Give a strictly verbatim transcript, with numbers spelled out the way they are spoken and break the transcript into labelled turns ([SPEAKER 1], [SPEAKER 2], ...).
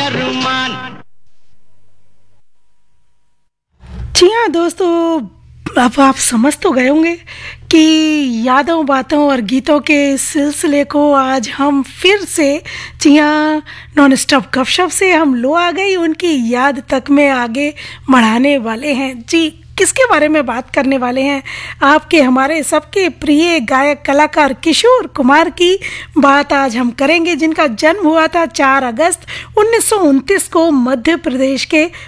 [SPEAKER 1] अरमान।
[SPEAKER 2] जी हाँ दोस्तों, अब आप समझ तो गए होंगे कि यादों बातों और गीतों के इस सिलसिले को आज हम फिर से जी हाँ नॉन स्टॉप गपशप से हम लो आ गई उनकी याद तक में आगे बढ़ाने वाले हैं। जी किसके बारे में बात करने वाले हैं? आपके हमारे सबके प्रिय गायक कलाकार किशोर कुमार की बात आज हम करेंगे, जिनका जन्म हुआ था चार अगस्त उन्नीस सौ उनतीस को मध्य प्रदेश के